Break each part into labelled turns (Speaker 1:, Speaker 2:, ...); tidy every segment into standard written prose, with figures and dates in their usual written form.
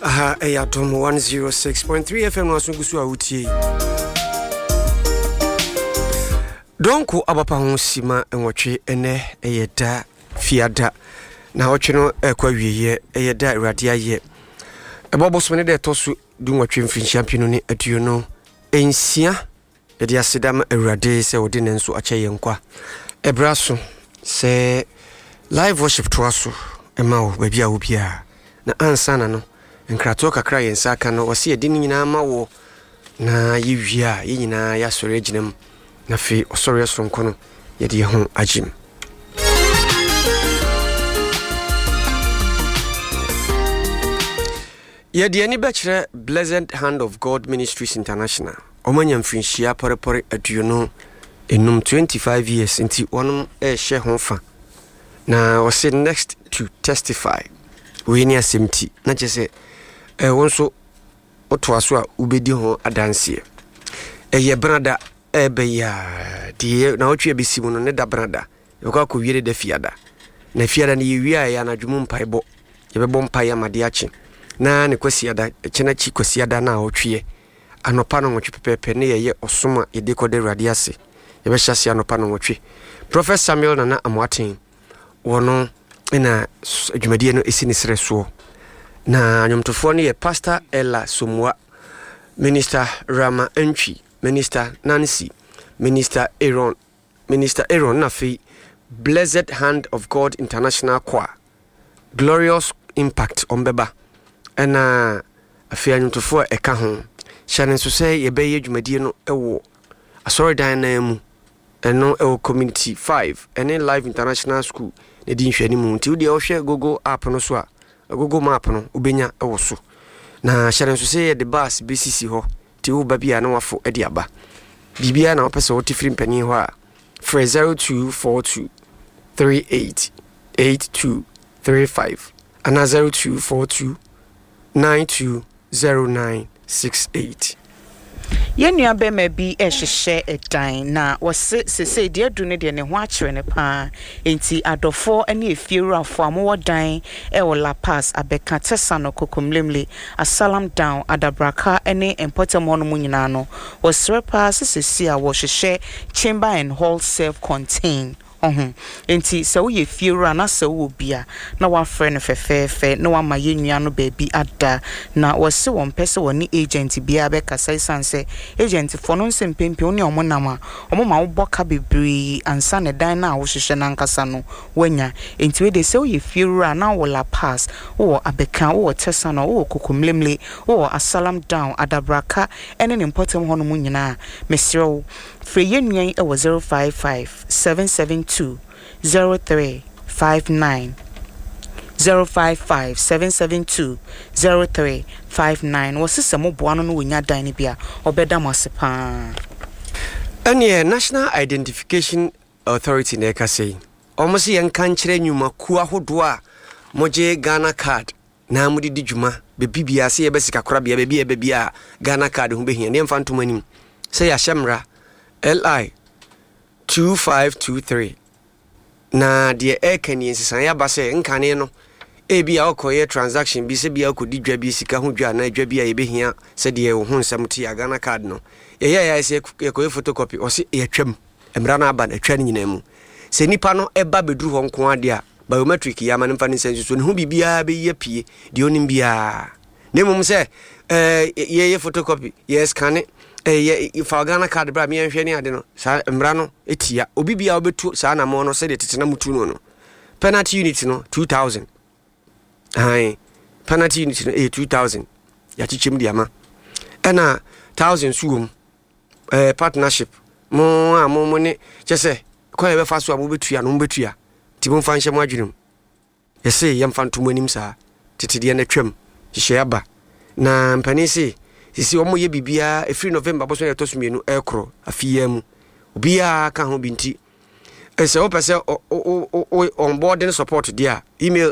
Speaker 1: Aha, Ayatom 106.3 FM was Gusu Auti. Donko abapa ho sima enwotwe ene eyeda fiada na wotwe no ekwa wieye eyeda awrade aye eboboso ne de tosu dunwotwe mfin champion ne atuo no ensia de asedam awrade se wode ne nso ache yenkwa ebraso se live worship to aso ema wo ba bia wo bia na ansana no nkrato kakra yensa aka no wose edi nyina ma wo na yewia ye nyina ya sore aginam na fe osore sonko no ye de ho agim ye de ani bechre Blessed Hand of God Ministries International omanya mfinhia porepore aduono enum 25 years inti wonum hye ho fa na wose next to testify we ni asemti na chese wonso otoaso a ubedi ho adanse ye brada ebeya die na otwe besimu no ne da brada yokwa ko wiere da fiada na fiada ne yewia ya na dwum mpaebo yebebo mpae amade ache na ne kwasiada chena chi kwasiada na otwe anopa no nwotwe pepepe ne ye osoma yedekode rade ase yebe hyase anopa no nwotwe Prophet Samuel Nana Amoaten wono ina adwumadie no esi ne sreso na nyomtofo ne ye Pastor Ella Somwa, Minister Rama Entry, Minister Nancy, Minister Aaron Nafi, Blessed Hand of God International Choir, Glorious Impact Ombeba, and afia nyomtofo eka ho shane so say ye be adwumadie no ewo asori dan na mu eno ewo community 5 ene live international school ne di nhwani mu nti wo de ohwe Google app no so a Google map no ubenya ewo so na share so say the bus BCC ho ti wo ba bia na wafo e di aba bibia na opese wo tifiri mpani ho a 0242 38 8235 ana 0242 920968
Speaker 2: Yenua bema bi ehhehye edan na wose sese de adu ne de ne ho akere ne pa enti adofo ene efiewurafo amowo dan e wo La Paz abeka tesano kokomlemle asalam down adabraka ene empotem hono munyina no wosre pa sese a wo hwehye chamber and hall self contained enti se wo ye fiewura na se wo bia na wa frɛ no fefefe na wa ma yenua no baabi ada na wose won pese woni agent bia be kasa sanse agent fo no nsempempe oni omonama omoma wo boka bebre ansa ne dan na wo hwehwe na nkasa no wanya enti we de se wo ye fiewura na wo La Paz wo abeka wo tesano wo kokomlemle wo asalam down adabraka ene ne important hono mu nyina mesrew frɛ yenua e wo 055 772 0359 055 772 0359 wasisemo boano no wonya dan ne bia obeda masepa
Speaker 1: ene National Identification Authority ne ka sei omosi yanka nkyere nyuma ku ahodo a moje Ghana card na mudi di djuma be bibia se ye besika kora bia bia Ghana card hu behia ne mfa ntomanim se ya hyemra LI 2523 na de ekani ensisan ya base nkane no ebia okoye transaction bi se bia okodi dwa bi sika ho dwa na dwa bia ye behia se de ho nsam ti ya Ghana card no ye se ekoye photocopy o se ye twam emra na aba na twa nyina mu se nipa no eba beduru ho nko ade a biometric ya ma nfa ne sensu so ne ho bibia be ye pie de onim bia ne mum se ye photocopy ye scan ye fa Ghana card bra me nhwe ne ade no sa mra no etia obi bia obetu sa na mo no se de tetena mutu no penalty unit no 2000 penalty unit no 2000 ya chichim dia ma ena 1000 suom partnership mo ne chese kwa be fa so abo betua no betua ti mo fa nhye mo adwunem yese yem fa ntomo anim sa tetede na twam hye aba na mpani se sisi omo ye bibia efri November boso ya tosumienu ekro afia mu obia ka ho binti ese opese onboarding support dia email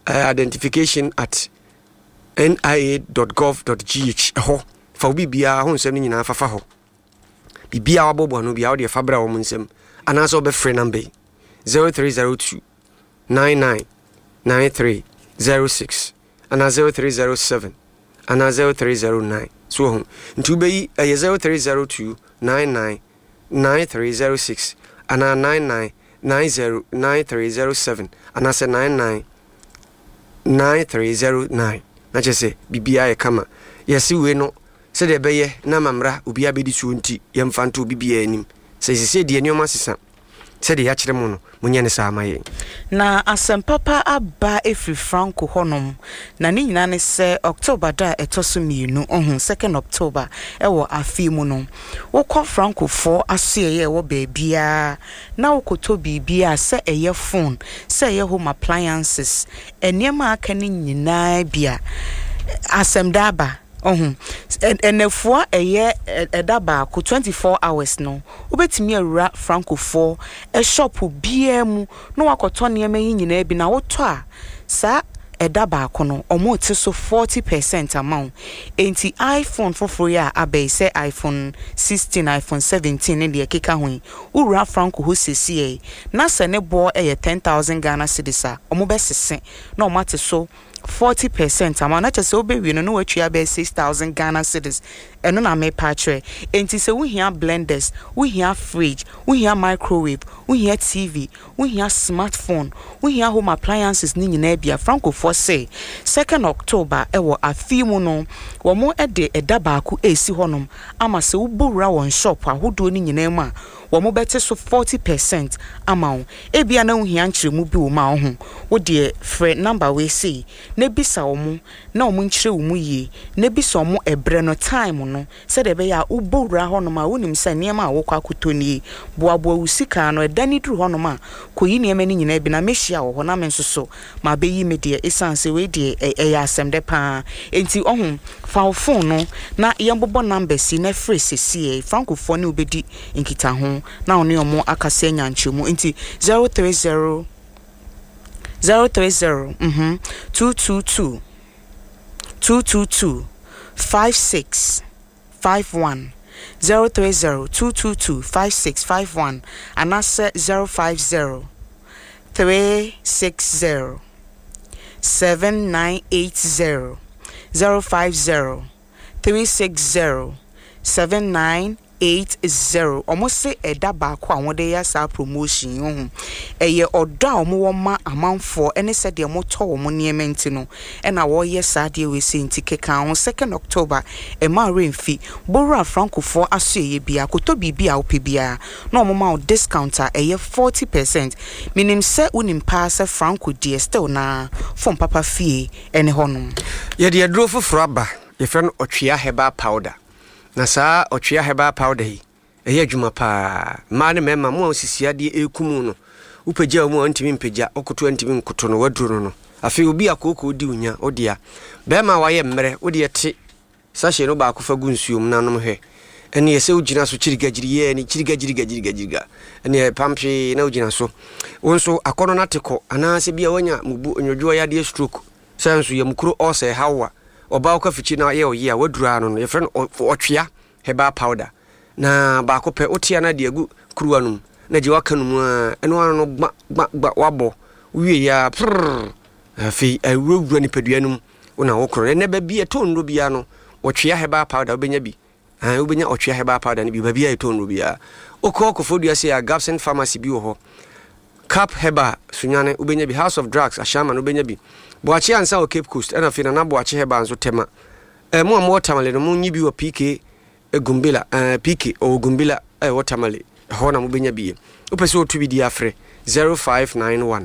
Speaker 1: identification@nia.gov.gh ho fa bibia ho nsem ni nyina fafa ho bibia wabobo no bia wo de fabra wo nsem anaso be free number 0302 999306 and 0307 ana 0309 so ho nti ubeyi 0302 99 9306 ana 99 90 9307 ana se 99 9309 na chese bibia ye kama yesi we no se de beye na mamra obi abedi so nti ye mfanto bibia anim se de enioma sesa se de ya kire mu no munye ne sa amaye
Speaker 2: na asempapa aba efri Franco honom na ne nyina ne se October da etoso mienu 2nd October ewo afi mu no wokọ Franco 4 aseye ewo baabia na wokoto bibia se eye phone se eye home appliances eniema aka ne nyina bia asemdaba enefua eye edaba ko 24 hours no obetimi awura Franco 4 e shop bia mu no wakoto ne ema nyina bi na woto a sa edaba ko no omo te so 40% amount enti iPhone foforo ya abai se iPhone 16 iPhone 17 ne de keka ho ura Franco ho sesi na se ne bo 10,000 Ghana cedis a omo besese na omo te so 40% amount na chese obewi no watwa be 6,000 Ghana cedis eno na me patre enti se we here blenders we here fridge we here microwave we here TV we here smartphone we here home appliances ni nyina bia Franco for say 2nd October ewo afimu no wo mo ede edaba ku esi honom ama se ubowura won shop ahodo ni nyina ma wo mo bete so 40% amount ebia na uhia nkyeremu bi wo ma ho wo de frɛ number we say na bisa wo mo na wo mo nkyerɛ wo mu yie na bisa wo mo ebre no time no se de be ya ubowura honom a wonim se niam a wo kwa kotoni boaboa usika no edani duru honom a koyi niam ni nyina bi na mehia wo ho na me nsoso ma be yi me de esanse we de eya asem de pa enti ohun fa phone no na yembobo number si na free sesi Francophone ni obedi nkita ho na oni omo akase nyanchemu enti 030 222 5651 030 222 5651 anase 050 360 7980 050 360 7980 almost say edaba kwa wode ya sa promotion ho eye odo a omo ma amanfo ene se de moto wo mo niementi no ena wo ye sa de we se ntikeka on 2nd October e ma remfi borua Francophone aso ye bia koto bibia opebia na omo ma discounter eye 40% minim se unim pa se Franco die still na fom papa fie ene honom
Speaker 1: ye de adro foforo aba ye friend otwea herbal powder na saa otwea herbal powder hi eye adwuma pa ma ne mema mo osisia de ekumu no upagya mo antimi mpagya okoto antimi nkoto no waduro no afi obi akoko di unya odia be ma waye mmere odi te sahye no ba akofa gu nsuom nanom he ene yese ugina so chirigagiri ye ni chirigagiri ene pampi na ugina so wonso akono na teko anase bia wanya mubu onwodwo ya de stroke sanso ye mukuro ose hawa oba okafichi na ye oye a wadura no ye friend otwea herbal powder na ba ko pe otia na de agu kuruwanum na je wakanum eno ano gba wabo wie ya afi awura ni peduanum una wokro ne ba bi etondo bia no otwea herbal powder obenya bi obenya otwea herbal powder ni bi ba bia etondo bia okofodua se ya Gapsen pharmacy bi wo ho Cap Herbal sunyane obenya bi House of Drugs ashama no obenya bi boachi ansa o Cape Coast ena fina na boachi Herbal nso tema mo watermelon no munyi bi wo PK Gumbila PK o Gumbila watermelon ho na mobenya bi opese otu bi di afre 0591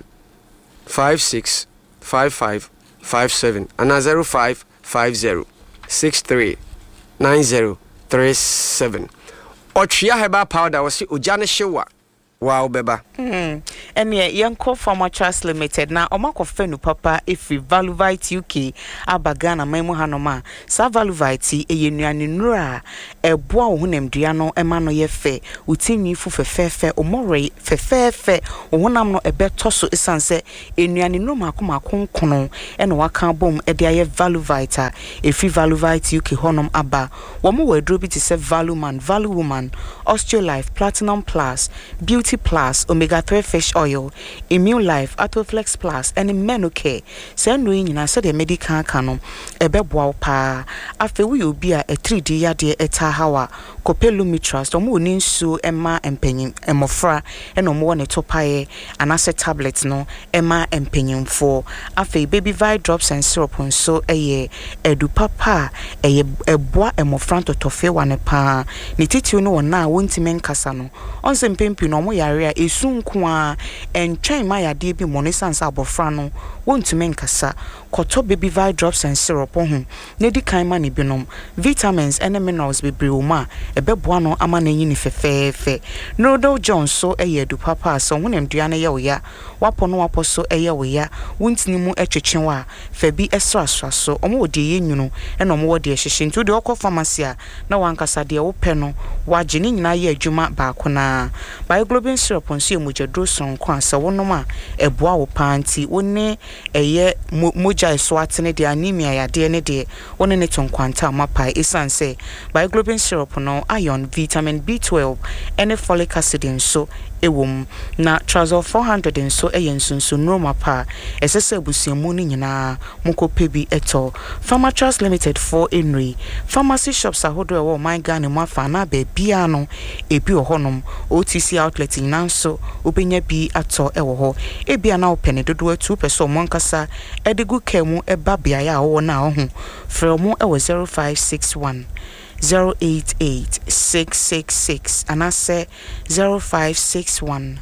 Speaker 1: 56 55 57 ana 0550 63 90 37 otwea herbal powder wasi ojane hyewa wow beba
Speaker 2: ene yanko Farmer Trust Limited na omakofenu papa ifi Valuvite UK abagana maimu hanoma sa Valuvite eyenuane nura eboa wo hunemdua no ema no ye fe utinwi fu fefefe omore fefefe ohunam no ebetoso esanse enuane no makomakonkono ene waka bom ede aye Valuvite ifi Valuvite UK honom aba wo mo wadro bi ti se Valuman Valuwoman Osteolife Platinum Plus Beauty Beauty Plus, Omega-3 Fish Oil, Immune Life, Atoflex Plus, and Menocare. Send no in said the medical canon, a bebwa pa. After we will be a 3D yadi etahawa, Copelu Mitras, or mooning su Emma and Penny, Emofra, and no more topaye, and asset tablets no, Emma and Penny for. After baby vi drops and syrup on so a ye, edu papa, a bois emofranto tofe one pa, nititi no na won't men casano. On some pimpi no mo yarea is soon qua, and try my idea be monisans abofrano, won't men casa, koto baby vi drops and syrup on him, nedi kind money binom, vitamins and minerals be briuma, a bebuano amane yini fe. No do Jones so a ye do papa, so when em diana ya, wapon wapo so a ya, won't nimu echenwa, febi esra so, omo de yenuno, and omo de shishin to the oko pharmacia, no one casa de openo, wajini na ye juma bakuna. By globin syrup on see muja droson kwansa wonoma, a boa panty, one a ye muja swatene de anemia ya de one in it on quanta mapai isan say, by globin syrup no iron, vitamin B12, and folic acid in so. Ewom na trouser 400 and so ayensunsu normal pa esese busiamuni nyina mokopebi eto Pharmatras Limited for Henry pharmacy shops ahodo ewo man Ghana mu afa na be bia no ebi ohonom OTC outlet nanso obenya bi ato ewo ho ebia na opene dodo 2% monkasa edigu kemu eba bia ya wo na ho from ewo 0561 088-666 and I say 0561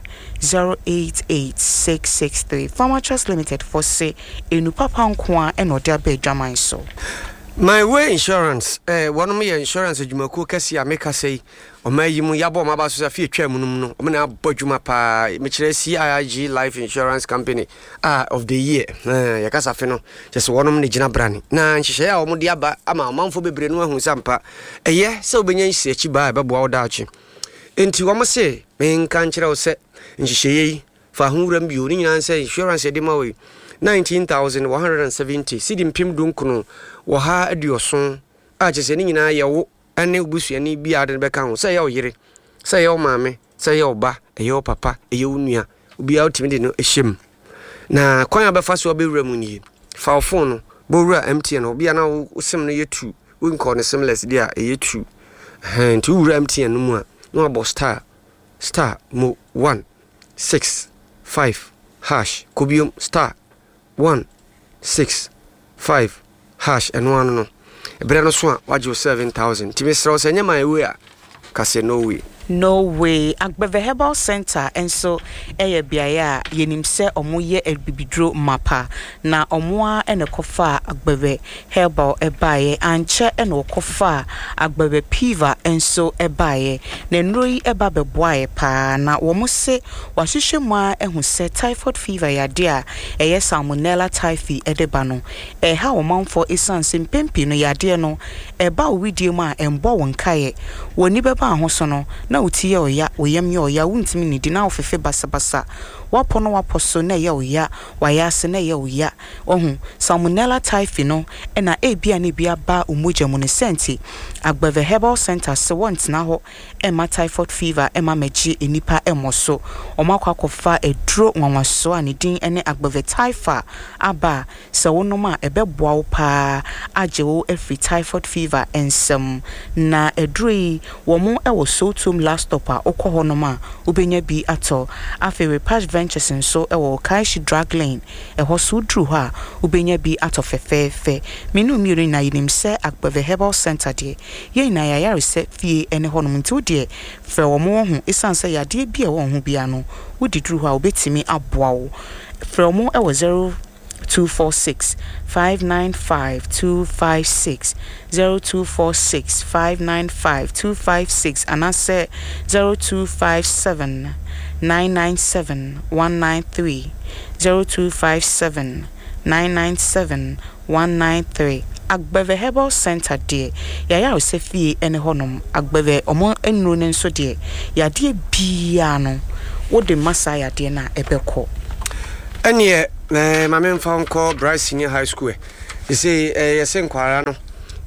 Speaker 2: 088-663. Pharmatras Limited for say enu papa nkwa eno dia be dwaman so.
Speaker 1: My way insurance one of me insurance adwumaku kase ya meka sei omayimu yabo maba so afie twamunum no omna abodwuma pa me kire CIG Life Insurance Company of the year yakasa fe no just one ne gina brani na nhihye ya omo de aba ama amanfo bebre no ahu sampa eye se obenya nsi achi ba beboa oda achi enti wo mo se me nka nkire wo se nhihye yi fa hunwuram bio ni nyina se insurance de ma we 19,170 sidim pim dunkuno wo ha adioson a chese ni nyina yewo ane busuani bia de beka ho se ye oyire se ye o maame se ye oba ye o papa ye onua obia otimi de no ehyem na kwan abefa so obewura mu ni fa ofon no bowura MTN obia na usim no yetu winko ne seamless dia yetu nti wura MTN no mu a no abo star mo 165 hash kobium star 165 hash and one no ebere no so a wajo 7,000 timisra osenya my way a kase no way Agbeve Herbal Center enso eye biaya yenim se omoye ebibidro mapa na omoa ene kofa Agbeve Herbal ebaye anche ene kofa Agbeve Piva enso ebaye na nroi eba beboaye pa na womo se wahwehwe mu a ehu se typhoid fever ya dia eye salmonella typhi edeba no ha womanfo esanse mpempi no ya dia no eba owidie mu a embo wonkaye woni beba ahoso no na uti ya oya oyam ya oya wuntimi ni di na ofefe basabasa wapono waposo na ya oya wayase na ya oya ohun salmonella typhi no na ebia na bia ba umoja mu ne senti Agbeve Herbal Center se want na ho ema typhoid fever ema meji enipa emoso omakwa kofa edro nwanwaso ani din ene Agbeve typha aba se wonoma ebeboa wo pa ajewo every typhoid fever ensem na edroi womo ewo sotum last stopper okohonoma ubenya bi ato afewe Patch Ventures nso ewo Kaishi Drug Lane eho so dru ha ubenya bi ato fefefe minu miri na yinim se Agbeve Herbal Center de ye na ya yare fie ene honom nti de fe womo ho isanse ya de bia wo ho bia no wodi dru ha obetimi aboa wo fe womo ewo 0246 595 256 0246 595 256 and I say 0257 997 193 0257 997 193 Agbeve Herbal Center de ya osefie ene honom Agbeve omo enro ne nso de ya de bia no wo de masa ya de na ebekọ ene mame mfa nko Bryce Senior High School say yesen kwara no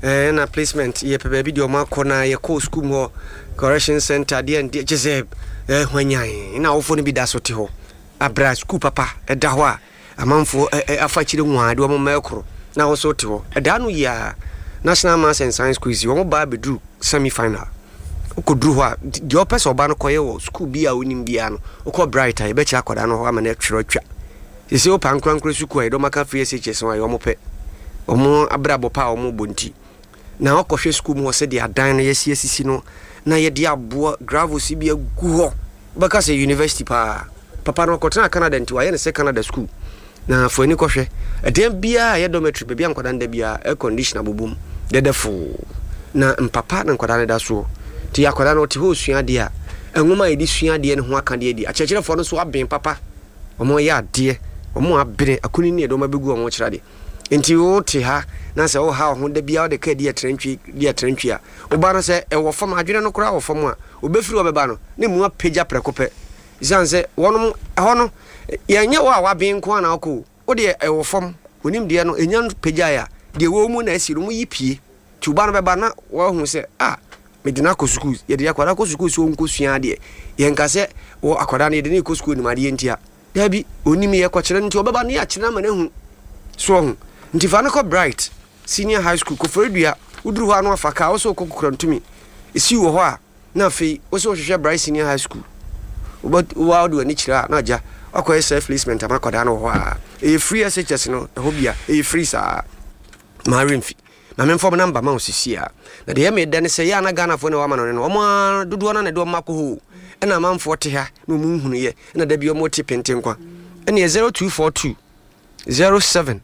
Speaker 1: na placement ye pe baby de o ma kona ye call school mo correction center de and je hwanyan na wofo no bi da so te ho abra school papa da ho a amanfo afa kire nwa de o ma ekro na wo so te ho da no ya National Maths and Science quiz wo ba bedru semi final ukodru ho a de opese oba no koye wo school bi a onim bia no ukọ brighter e be chi akoda no ho ama na twero twa ese o pankrankro suku a do maka free SHS wa yo mo pe omo abrabo pa omo bonti na okohwe school mu se de adan no yesi no na ye de abo gravel si bia gu ho baka se university papa no kotena Canada nti wa ye ne se Canada school na fo ni kohwe edem bia ye dormitory bia nkoda nda bia air conditioner bobum dedefo na mpapa na nkoda ne da so ti akoda no ti ho sua de a enwoma edi sua de ne ho aka de di achechirefo no so aben papa omo ya de omo abere akuni ne do ma begu omo kira de enti wo te ha na se wo ha ho da bia de ka de trantwi a wo ba no se e wo fam adwene no kora wo fam a obefiri wo beba no ne mu apagya prekope isan se wonom ho no yenye wo a waben ko na ko wo de e wo fam onim de no enya pagya ya de wo mu na asiru mu yipie ti wo ba no beba na wo hu se medina ko school ye de akwara ko school so nko sua de ye nka se wo akwara na ye de ne ko school ni ma de ntia dabi onim ye ko kire nti obeba ne ya kire na ma na hu so hu nti fa na ko bright senior high school ko foredua uduru ho anu afaka wo so ko kurantumi isi wo ho a na fe wo so hwehwe bright senior high school but wa do ani kire na ja akoy self placement amakoda no ho a e free SHS no ho bia e free sa marimfi na me form number ma osisi a na de me dane se ya na Ghana fo ne wa ma no no omo dodo na ne do mako ho e na manfo te ha no mu hunu ye na da bi omo te penten kwa e ne 0242 07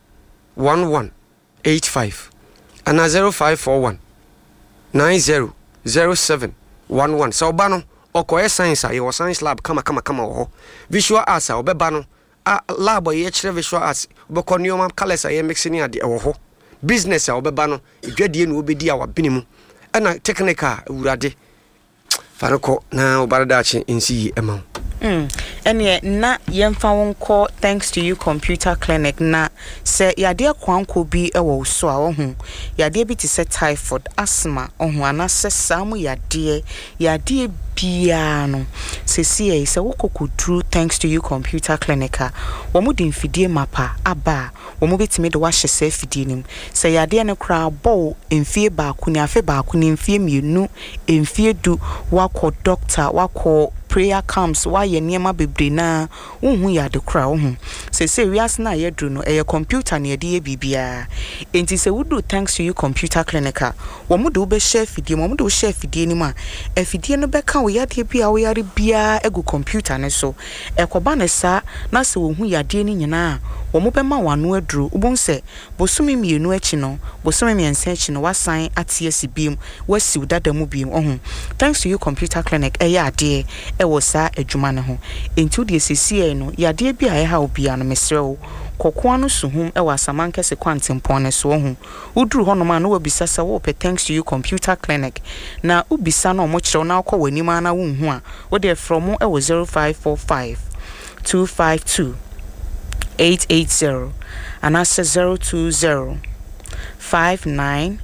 Speaker 1: 1185 and 0541 90 07 11 so ba no okoye science a ye science lab kama wo visual arts a obeba no lab ye kire visual arts obekọ nioma colors a ye mixing ade wo ho business a obeba no edwadie no obedi a wabene mu na technical urade farako na obaradachi nsi ema
Speaker 2: ene na yemfa wonko thanks to you computer clinic na se yade kwanko bi ewo so a ohun yade bi ti se typhoid asthma ohun anase samu yade bia no sesi se wokokudru thanks to you computer clinic wo mu din fidie mapa aba wo mu betime de wa hyese fidie nim se yade ne kra bo emfie ba ku ni afe ba ku ni emfie mienu emfie du wako doctor wako prayer camps wa ye niema bebre na unhu ya de kra unhu se wias na ye dru no e computer na ye de bibia enti se wudu thanks to you computer clinic wo mu de be share fidie mo mu de share fidie ni ma e fidie no be ka wo ya de bia wo yare bia egu computer ne so e koba ne sa na se wo hu ya de ni nyina wo mu be ma wano adru ubon se bosumi mienu achi no bosumi miensa achi no wasan atie sibiem wasi udada mu biem ohun thanks to you computer clinic e ya de e wo sa adwuma ne ho enti de sisi no ya de bia e ha obia no mesrew kokwa no suhum e wasamanke se kwantempon ne so ho uduru ho no ma no wabisa sa wo pe thanks to you computer clinic na ubisa no mo kire na akọ wani ma na wo hu a wo de from e wo 0545 252 880 and that's 020 5961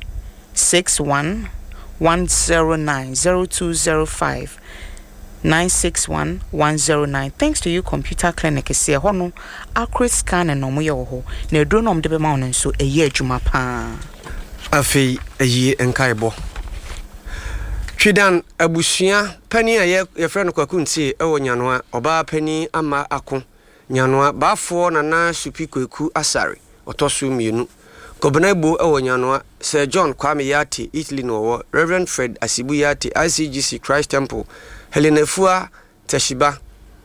Speaker 2: 109 0205 961 109 thanks to you computer clinic is here hono accurate scan and no mo ye ho na edro no mde be ma won so eye adwuma pa
Speaker 1: afi eyi enkaibo twidan abusua pani a ye frɛ no kwakunti ewo nyanoa oba pani ama ako nyanoa bafo na na supi kweku asare otoso mienu Gobernabo ewo nyanoa Sir John Kwame Yate Italy no Reverend Fred Asibu Yate ICGC Christ Temple Helena Fua Teshiba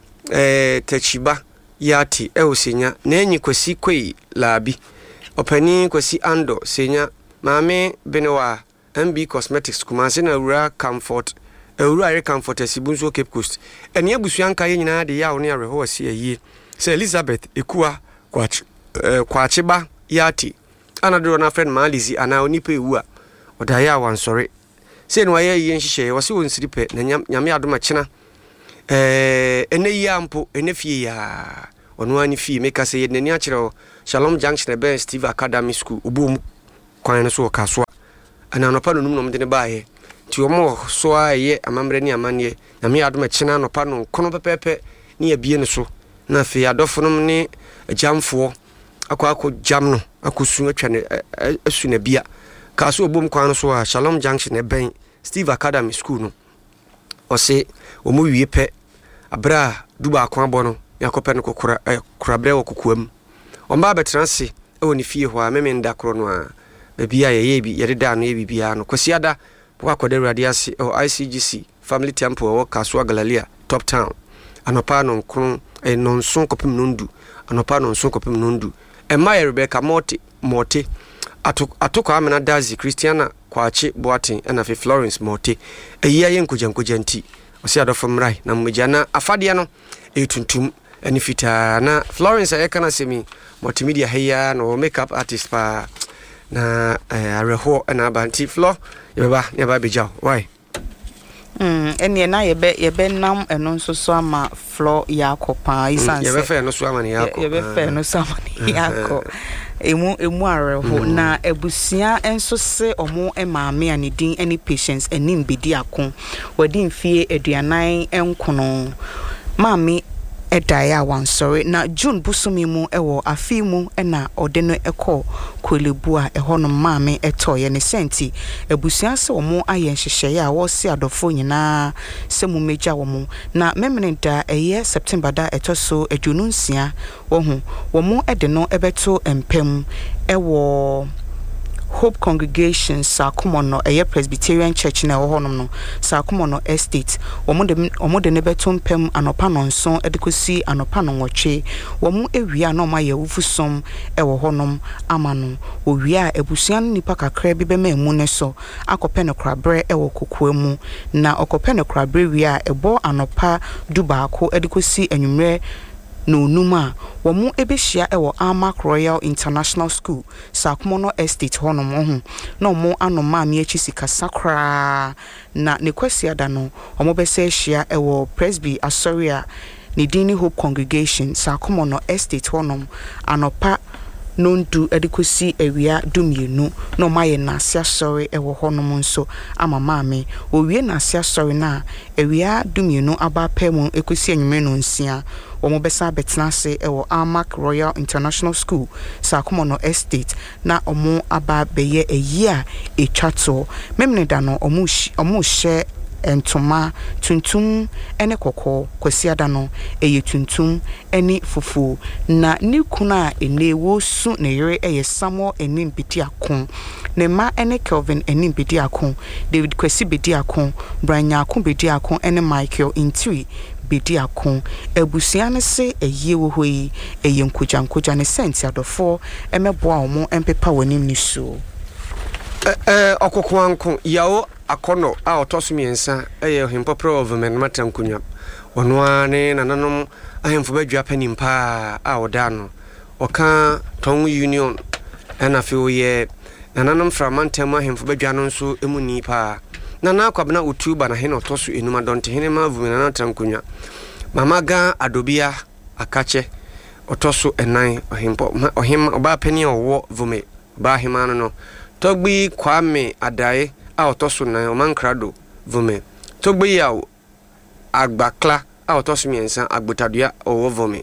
Speaker 1: Yate ewo senya na enyi kwasi kwei labi opani kwasi ando senya maame benewa MB Cosmetics Kumase na Ura Comfort Ura Comfort Asibu so Cape Coast eni abusuanka ye nyina de ya wo ne areho asi ayi Sir Elizabeth Ekua Kwachiba Yate anadro na friend Malizi ana onipa ewu a odaya wansore se no aye yen hihye wose won siripe na nyame adoma kina ene yi ampo ene fie ya onu ani fie meka se yednani akire Shalom Junction be Steve Academy School obom kwan no so kasoa ana no pa no num no mde ne baaye ti omo so a ye amamre ni amane na me adom chena no pa no kono pepepe ne abie ne so na fe adofo no ne jamfo akwa jam no akosu atwa ne asu na bia ka so obom kwan no so a Shalom Junction e ben Steve Academy School no ose omo wie pe abra duba akwa bo no yakope no kokora korabre wo kokoam omba betranse e woni fie ho a meme ndakro no a bia ye bi yede da no ye bibia no kwasiada wa kwade awurade ase o ICGC Family Temple wo Kasua Galilea Top Town anopa no nkron nonson kopem nondu anopa nonson kopem nondu Emma Rebecca Morte atoko amena Dazi Christiana Kwache Boatin na fe Florence Morte eyi aye nkojankoja nti osi adofo mrai na mmejana afade no etuntum ani fita na Florence ayeka semi multimedia heya no makeup artist pa na areho na abanti Flo yeba bejaw why
Speaker 2: ene na yebe nam eno nso so ama Flo yakopa isanse
Speaker 1: yebe fe no so ama ne yakọ
Speaker 2: yebe fe no so ama ne yakọ emu areho na ebusia enso se omo emaame anidin any patients enim bedi akon wadi mfie aduanan enkono maami edaya wansori na June busumi mu ewo afi mu na ode no ekọ kwelebu a eho no maame etoye ne senti ebusia se omo aye nhyehyeye a wo se adofo nyina se mu meja wo na memene da eye September da etoso adwununsia wo hu wo mu ede no ebeto empem ewo Hope Congregation Sakumono eye Presbyterian Church na honom no Sakumono Estate omode ne beto mpem anopa no nson edekosi anopa no nwotwe womu ewia na ma ye wufusom ewo honom amano owia ebusuan nipa kakra bi bema emu ne so akope no krabre ewo kokoamu na okope no krabre wia ebo anopa dubaako edekosi anwumre no numa womu ebehia ewo Armac Royal International School Sakumono Estate honom ho na omo anoma me achi sika sakra na ne kwasiada no omo bese hia ewo Presby Asoria ne Dini Hope Congregation Sakumono Estate honom anopa nondu edikosi ewia dumienu no maye na asia sorry ewo honom nso ama maame owie na asia sorry na ewia dumienu aba pemu ekosi anwume no nsia omo besa betnase ewo Armac Royal International School Sakumono Estate na omo aba beye eyia etwato memne da no omo hye entoma tuntum ene kokko kwasiada no eye tuntum eni fufu na nikuna enewo su ne yere eye Samuel enim bidi akon ne ma ene Kelvin enim bidi akon David Kwesi bidi akon Branya akon bidi akon ene Michael Intri bidi akon ebusia ne se eye wo hoyi eye nkojankoja ne senti adofo emeboa omo empepa wonim ni so
Speaker 1: okokwanko yawo akono a otoso miensa eye himpopro of men matankunya ono ane nananom ahemfo badwa panimpa a odano oka ton union na fe oye nananom framantem ahemfo badwa no nso emuni pa nana akwabna utuba na hena otoso enuma donte hene ma vumena natankunya mamaga adobia akache otoso enan ohima oba pani owo vume ba himano no Togbi Kwame Adaye a otoso na omankrado vume Togbi ya agbakla a otoso miensa agbotadua owo vume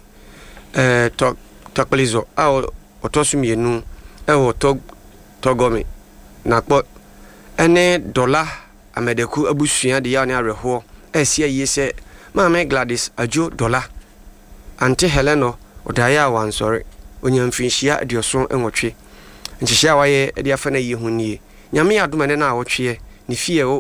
Speaker 1: toklizo a otoso mienu ewo togome nakpo ene dollar amedeku abusua de ya ne areho esia yese Mama Gladys ajo dollar Auntie Heleno odaya wansore onyamfinhia adioso enwotwe nchihia waye de afana yi hunie nyame aduma ne na awotwe ne fie o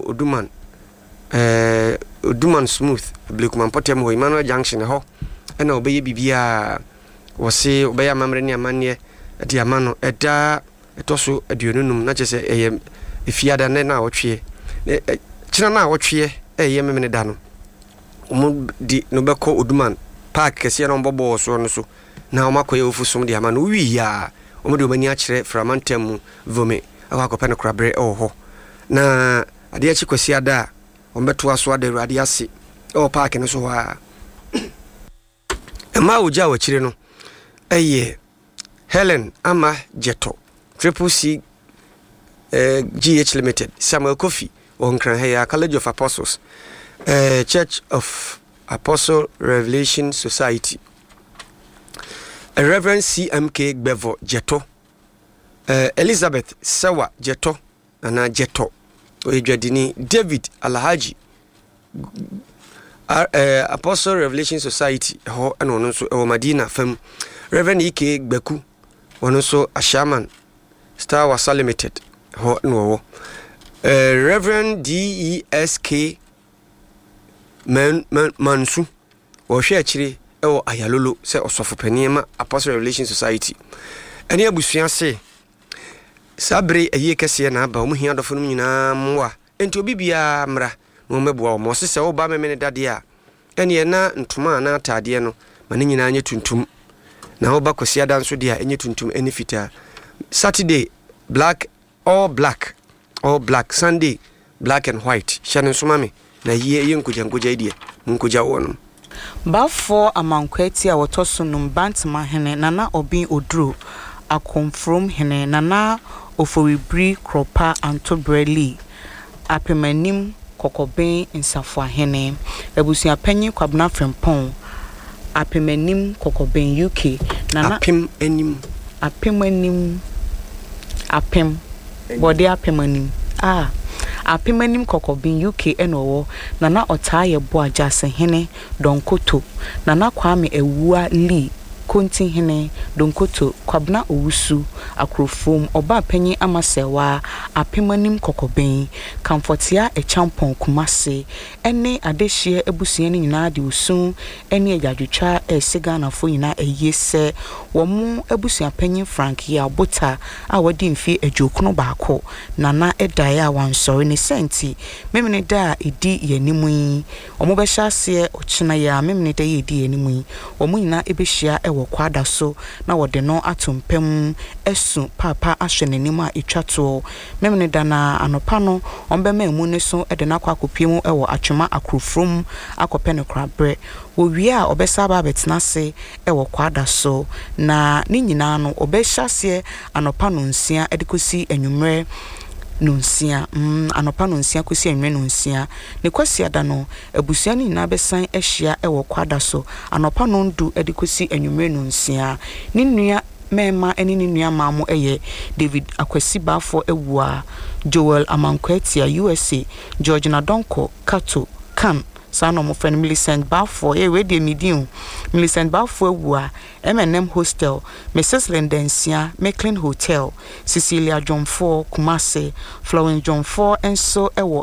Speaker 1: oduman smooth blekuman potem ho Emmanuel Junction ho ena obeye bibia wose obeye amamre ne amane de amano eda etoso aduonunum na chese eye efiada ne na awotwe kina na awotwe eye memene da no omo di no beko oduman park kese no mbobo so no so na omakoye ofusom de amano wi ya omo de omani akire framantem vome akwakope no krabre ho na ade achi kwasiada ombeto aso ade rade ase o park no so ha ema uja wachire no eye Helen ama Jeto Triple C GH Limited, Samuel Kofi, Onkranheya, College of Apostles, Church of Apostle Revelation Society, Reverend CMK Bevo Jeto, Elizabeth Sawa Jeto, Ana Jeto, Ojedini David Alhaji, Apostle Revelation Society, ho and one also Madina Fem, Reverend Ike Beku, one also a shaman, Star Wasa Limited, ho no, Reverend DESK Mansu, or Shachiri, or Ayalulu, say Osofu Penima, Apostle Revelation Society. And here Busian say, Sabre a year Cassiana, Baumia of Funina Moa, and to Bibia Mra, Momebua, Moses Obama Menedadia, and Yena and Tumana Tadiano, Manina Tuntum. Now Bacosia dance with dia any tuntum any fitter. Saturday, black, all black, Sunday, black and white, Shannon Sumami. Na yie yenkuja nguja idie nkuja wonu
Speaker 2: bafo amankweti a wotoso num bantama hene nana obin oduro akonfrom hene nana oforibri kropa antobreli apemanim kokoben nsafo hene ebusia panyi kwabna frempon apemanim kokoben UK nana apem body apemanim apemanim kokobin UK enowo nana otaye boa jase hene donkoto nana kwame ewua li konti hene donkoto kwabna owusu akrofom oba panyi amasewa apemanim kokobin kamfotia echampon kumase ene adehie ebusua ni nyina de usun ene ajadwetwa esega na fo nyina eyese womu ebusua panyi Frank ya bota a wadi mfi adwokuno baako nana edae a wansori ne senti memene da edi yanimu yi omo be hyase ochina ya memene da edi yanimu yi omo nyina ebehia ewo kwada so na wode no atompem esu papa ahwenanim a etwato memene da na anopa no ombe mamu ne so ede na kwakopiem ewo atwema akrofrom akopene krabre wo wi a obesa ba betnase ewo kwada so na ni nyina no obehase anopa no nsia edikosi enwumre nunsia anopa nunsia kosi enwe nunsia ne kwasi ada no abusua ni nyina besan ehia ewo kwada so anopa no ndu edikosi enwumre nunsia ni nua mema eni ni nua maamo eye David Akwasi bafo ewua Joel Amankweti USA George Nadonko Kato Kan Sano mo friend Millicent Bafo we de medium Millicent Bafo ewua M&M Hostel Mrs Lendensia Mecklin Hotel Cecilia John 4 Kumase Flowing John 4 enso ewo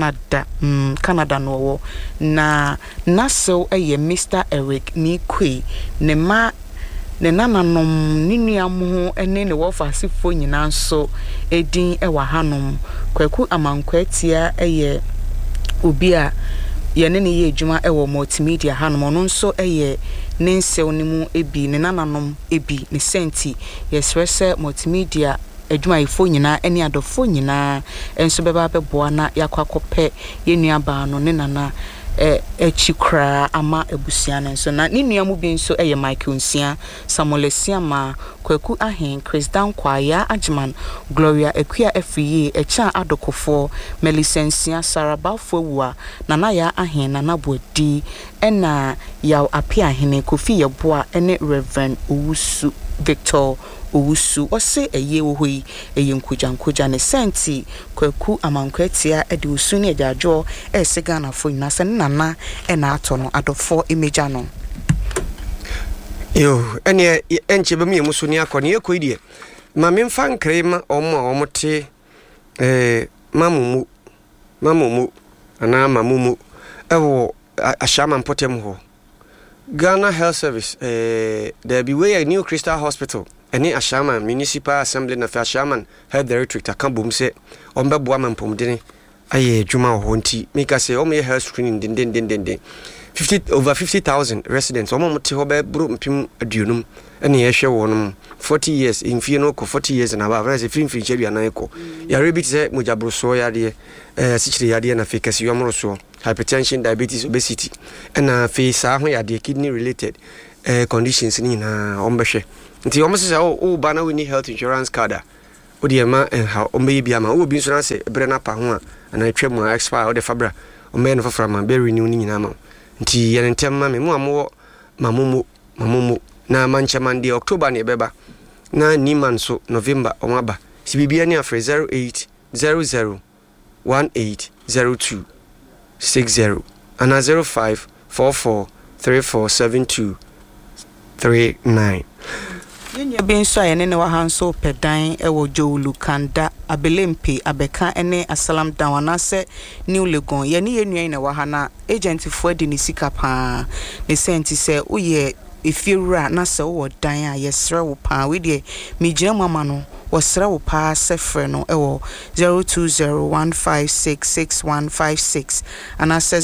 Speaker 2: Canada no na naso eye Mr Eric Nikwe ne ma ne nananom ninuamu ene ne wofasifo nyina nso edin ewa hanom kwaku amankwatia eye obi a yene ne ye adwuma ewo multimedia hanom no nso eye ne nsew ne mu ebi ne nananom ebi ne senti yesrese multimedia adwuma ifo nyina ene adofo nyina enso beba beboa na yakwakope yenuaba no ne nana echikra ama ebusia nso na ni nuamu bi nso eye Michael Nsia Samuel Siama kwaku ahen Chris Dankwaya Ajman Gloria Ekua Efiye echa adokofo Melisensia Sarabafo wa nana ya ahen nana bodi ena ya apia ahene Kofi Yeboa ene Reverend Owusu Victor Owusu ose eye wo hoi eye nkuja ne senti kwaku amankwatia ede usu ne ajajo esega na fo nyina se nana ena ato no adofo emeja no
Speaker 1: yo ene enche be mi musu ni akoni ekoidie ma memfa nkrema omote mamumu ana mamumu ewo ashama mpotem ho Ghana Health Service there be way a New Crystal Hospital any Ashama Municipal Assembly na Ashaman Health Director akambom se ombeboa mampomdene aye djuma ho nti make say o me health screening den 50,000 residents omo mte ho be bro mpim aduonum ene ye hwe wonum 40 years in no ko 40 years na ba say fin chebia na eko ya rebit say mojabroso ya de sichire ya de na fekasi yomroso hypertension diabetes obesity and face ho ya de kidney related conditions ni na ombehwe nti omo say o bana we need health insurance card wode ma enha ɔmbɛyɛ bi ama wo bi nso na sɛ ebre na pa ho a ana atwa mu expire wode fabra ɔmbɛyɛ no fafra ma be renew ni nyina ma nti yɛ ntem ma me mu amwo mamomo na manchaman de October ne beba na Niman so November omaba si bibia ne afre 0800180260 ana 0544347239
Speaker 2: Yenya ben so ayene ne wa hanso pedan ewo Jowulu Kanda Abelempe Abeka ene Asalam Dawana se New Legon ye ne yenua ne wa hana agent fo adi ne sika pa ne senti se uye efiewura na se wo dan a yesre wo pa we de megyina mama no wasra wo pa se frɛ no ewo 0201566156 ana se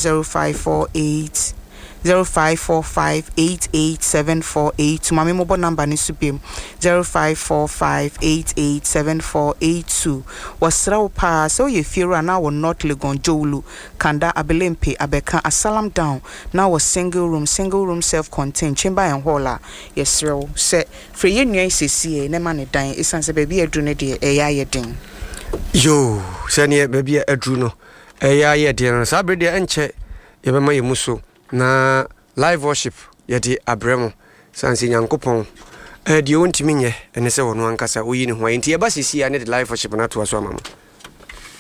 Speaker 2: 0545887482 mama mobile number ni subim 0545887482 wasra wo pa se ye fiewura na wo North Legon Jowulu Kanda Abelempe Abeka Asalam Down na wo single room self-contained chamber and hall a yesrew se free yenua sesi ne ma ne dan esanse baby adru ne de eya yeden
Speaker 1: yo se ne baby adru no eya yeden sa bre de enche yebema yemuso na live worship yede abremo sanse nyankopon de wontimi nye ene se wono ankasa oyi ne ho enti yeba sesi ya ne de live worship na to aso amamo